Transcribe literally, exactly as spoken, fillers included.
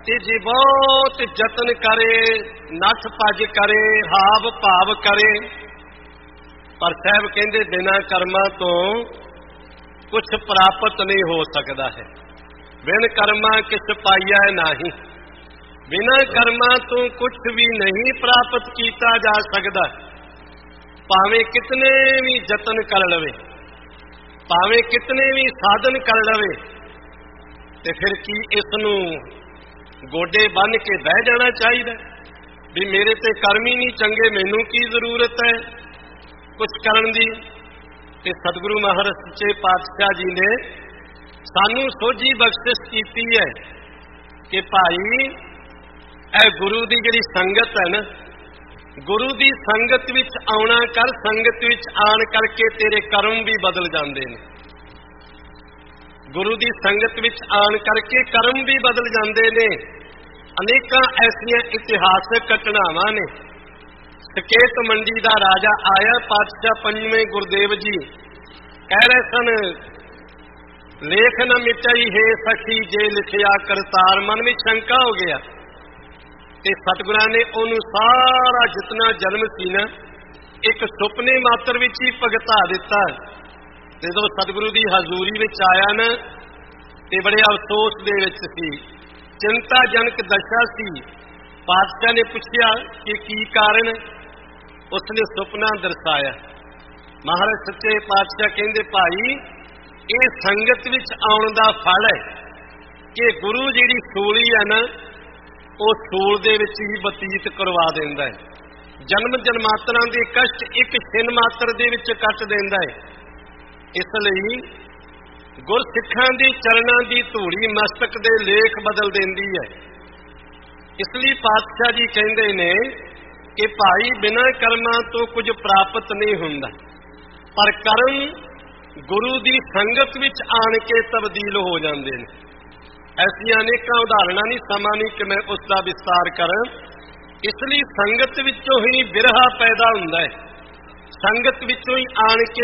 ਤੇ ਜੇ ਬਹੁਤ ਯਤਨ ਕਰੇ, ਨੱਠ ਭੱਜ ਕਰੇ, ਹਾਵ ਭਾਵ ਕਰੇ, ਪਰ ਸਾਹਿਬ ਕਹਿੰਦੇ ਬਿਨਾਂ ਕਰਮਾਂ ਤੋਂ ਕੁਛ ਪ੍ਰਾਪਤ ਨਹੀਂ ਹੋ ਸਕਦਾ ਹੈ। ਬਿਨ ਕਰਮਾਂ ਕਿਛ ਪਾਈਐ ਨਾਹੀ, ਬਿਨਾਂ ਕਰਮਾਂ ਤੋਂ ਕੁਛ ਵੀ ਨਹੀਂ ਪ੍ਰਾਪਤ ਕੀਤਾ ਜਾ ਸਕਦਾ। ਭਾਵੇਂ ਕਿਤਨੇ ਵੀ ਯਤਨ ਕਰ ਲਵੇ, ਭਾਵੇਂ ਕਿਤਨੇ ਵੀ ਸਾਧਨ ਕਰ ਲਵੇ, ਤੇ ਫਿਰ ਕੀ ਇਸ ਨੂੰ ਗੋਡੇ ਬੰਨ ਕੇ ਬਹਿ ਜਾਣਾ ਚਾਹੀਦਾ ਵੀ ਮੇਰੇ ਤੇ ਕਰਮ ਹੀ ਨਹੀਂ ਚੰਗੇ, ਮੈਨੂੰ ਕੀ ਜ਼ਰੂਰਤ ਹੈ ਕੁਛ ਕਰਨ ਦੀ। ਤੇ ਸਤਿਗੁਰੂ ਮਹਾਰਾਜ ਸੱਚੇ ਪਾਤਸ਼ਾਹ ਜੀ ਨੇ ਸਾਨੂੰ ਸੋਝੀ ਬਖਸ਼ਿਸ਼ ਕੀਤੀ ਹੈ ਕਿ ਭਾਈ ਇਹ ਗੁਰੂ ਦੀ ਜਿਹੜੀ ਸੰਗਤ ਹੈ ਨਾ, ਗੁਰੂ ਦੀ ਸੰਗਤ ਵਿੱਚ ਆਉਣਾ ਕਰ, ਸੰਗਤ ਵਿੱਚ ਆਣ ਕਰਕੇ ਤੇਰੇ ਕਰਮ ਵੀ ਬਦਲ ਜਾਂਦੇ ਨੇ। ਗੁਰੂ ਦੀ ਸੰਗਤ ਵਿੱਚ ਆਣ ਕਰਕੇ ਕਰਮ ਵੀ ਬਦਲ ਜਾਂਦੇ ਨੇ। ਅਨੇਕਾਂ ਐਸੀਆਂ ਇਤਿਹਾਸਕ ਘਟਨਾਵਾਂ ਨੇ। ਸਕੇਤ ਮੰਡੀ ਦਾ ਰਾਜਾ ਆਇਆ, ਪਾਤਸ਼ਾਹ ਪੰਜਵੇਂ ਗੁਰਦੇਵ ਜੀ ਕਹਿ ਰਹੇ ਸਨ, ਲੇਖ ਨਾ ਮਿਟਾਈ ਹੈ ਸਖੀ ਜੇ ਲਿਖਿਆ ਕਰਤਾਰ। ਮਨ ਵਿੱਚ ਸ਼ੰਕਾ ਹੋ ਗਿਆ ਤੇ ਸਤਿਗੁਰਾਂ ਨੇ ਉਹਨੂੰ ਸਾਰਾ ਜਿਤਨਾ ਜਨਮ ਸੀ ਨਾ ਇੱਕ ਸੁਪਨੇ ਮਾਤਰ ਵਿੱਚ ਹੀ ਭਗਤਾ ਦਿੱਤਾ। ਜਦੋਂ ਸਤਿਗੁਰੂ ਦੀ ਹਜ਼ੂਰੀ ਵਿੱਚ ਆਇਆ ਨਾ ਤੇ ਬੜੇ ਅਫਸੋਸ ਦੇ ਵਿੱਚ ਸੀ, ਚਿੰਤਾਜਨਕ ਦਸ਼ਾ ਸੀ। ਪਾਤਸ਼ਾਹ ਨੇ ਪੁੱਛਿਆ ਕਿ ਕੀ ਕਾਰਨ, ਉਸਨੇ ਸੁਪਨਾ ਦਰਸਾਇਆ। ਮਹਾਰਾਜ ਸੱਚੇ ਪਾਤਸ਼ਾਹ ਕਹਿੰਦੇ ਭਾਈ ਇਹ ਸੰਗਤ ਵਿੱਚ ਆਉਣ ਦਾ ਫਲ ਹੈ ਕਿ ਗੁਰੂ ਜਿਹੜੀ ਸੂਲੀ ਹੈ ਨਾ ਉਹ ਸੂਲ ਦੇ ਵਿੱਚ ਹੀ ਬਤੀਤ ਕਰਵਾ ਦਿੰਦਾ ਹੈ। ਜਨਮ ਜਨਮਾਤਰਾਂ ਦੇ ਕਸ਼ਟ ਇੱਕ ਛਿਨ ਮਾਤਰ ਦੇ ਵਿੱਚ ਕੱਟ ਦਿੰਦਾ ਹੈ। ਇਸ ਲਈ ਗੁਰਸਿੱਖਾਂ ਦੇ ਚਰਨਾਂ ਦੀ ਧੂੜੀ ਮਸਤਕ ਦੇ ਲੇਖ ਬਦਲ ਦਿੰਦੀ ਹੈ। ਇਸ ਲਈ ਪਾਤਸ਼ਾਹ ਜੀ ਕਹਿੰਦੇ ਨੇ ਕਿ ਭਾਈ ਬਿਨਾਂ ਕਰਮਾਂ ਤੋਂ ਕੁਝ ਪ੍ਰਾਪਤ ਨਹੀਂ ਹੁੰਦਾ, ਪਰ ਕਰਮ ਗੁਰੂ ਦੀ ਸੰਗਤ ਵਿੱਚ ਆਣ ਕੇ ਤਬਦੀਲ ਹੋ ਜਾਂਦੇ ਨੇ। ਐਸੀਆਂ ਅਨੇਕਾਂ ਉਦਾਹਰਣਾਂ ਨਹੀਂ, ਸਮਾਂ ਨਹੀਂ ਕਿ ਮੈਂ ਉਸ ਦਾ ਵਿਸਤਾਰ ਕਰਾਂ। ਇਸ ਲਈ ਸੰਗਤ ਵਿੱਚੋਂ ਹੀ ਬਿਰਹਾ ਪੈਦਾ ਹੁੰਦਾ ਹੈ, ਸੰਗਤ ਵਿੱਚੋਂ ਹੀ ਆਣ ਕੇ